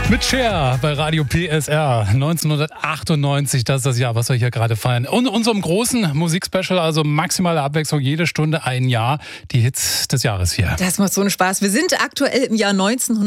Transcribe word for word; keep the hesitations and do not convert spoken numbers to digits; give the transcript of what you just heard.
Mit Cher bei Radio P S R. neunzehnhundertachtundneunzig, das ist das Jahr, was wir hier gerade feiern. Und unserem großen Musikspecial, also maximale Abwechslung, jede Stunde ein Jahr. Die Hits des Jahres hier. Das macht so einen Spaß. Wir sind aktuell im Jahr neunzehnhundertachtundneunzig.